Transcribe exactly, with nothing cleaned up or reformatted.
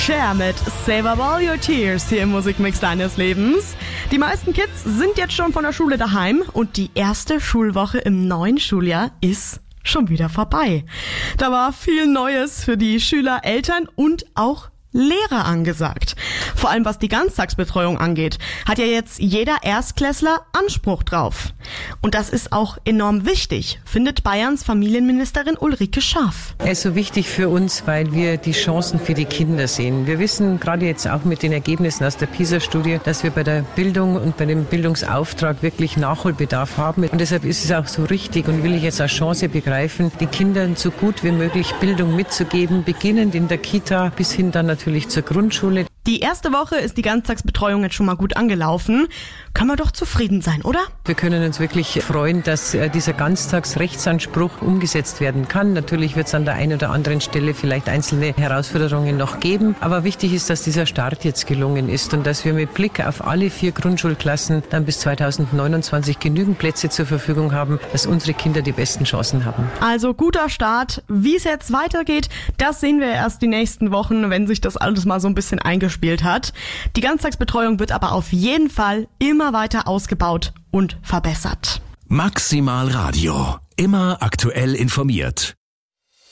Cher mit Save Up All Your Tears hier im Musikmix deines Lebens. Die meisten Kids sind jetzt schon von der Schule daheim und die erste Schulwoche im neuen Schuljahr ist schon wieder vorbei. Da war viel Neues für die Schüler, Eltern und auch Lehrer angesagt. Vor allem was die Ganztagsbetreuung angeht, hat ja jetzt jeder Erstklässler Anspruch drauf. Und das ist auch enorm wichtig, findet Bayerns Familienministerin Ulrike Schaaf. Er ist so wichtig für uns, weil wir die Chancen für die Kinder sehen. Wir wissen gerade jetzt auch mit den Ergebnissen aus der PISA-Studie, dass wir bei der Bildung und bei dem Bildungsauftrag wirklich Nachholbedarf haben. Und deshalb ist es auch so richtig und will ich jetzt als Chance begreifen, den Kindern so gut wie möglich Bildung mitzugeben, beginnend in der Kita bis hin dann natürlich natürlich zur Grundschule. Die erste Woche ist die Ganztagsbetreuung jetzt schon mal gut angelaufen. Können wir doch zufrieden sein, oder? Wir können uns wirklich freuen, dass dieser Ganztagsrechtsanspruch umgesetzt werden kann. Natürlich wird es an der einen oder anderen Stelle vielleicht einzelne Herausforderungen noch geben. Aber wichtig ist, dass dieser Start jetzt gelungen ist und dass wir mit Blick auf alle vier Grundschulklassen dann bis zweitausendneunundzwanzig genügend Plätze zur Verfügung haben, dass unsere Kinder die besten Chancen haben. Also guter Start. Wie es jetzt weitergeht, das sehen wir erst die nächsten Wochen, wenn sich das alles mal so ein bisschen eingespielt hat. Die Ganztagsbetreuung wird aber auf jeden Fall immer weiter ausgebaut und verbessert. Maximal Radio. Immer aktuell informiert.